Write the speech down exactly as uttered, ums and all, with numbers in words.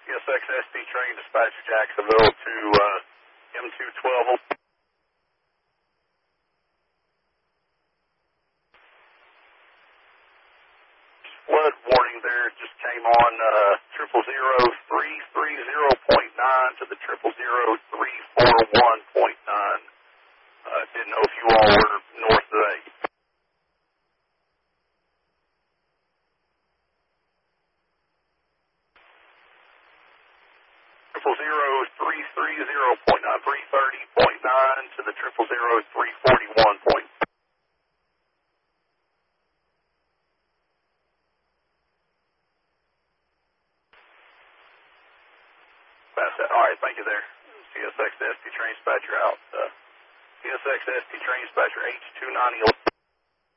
C S X S T train dispatcher Jacksonville to uh, M two twelve. Flood warning there just came on uh, triple zero three three zero point nine to the triple zero three four one point nine. Uh, didn't know if you all were north of that. Triple zero three three zero point nine three thirty point nine to the triple zero three forty one point. That's it. All right, thank you there. C S X S T train dispatcher out. Uh, C S X S T train dispatcher H two ninety.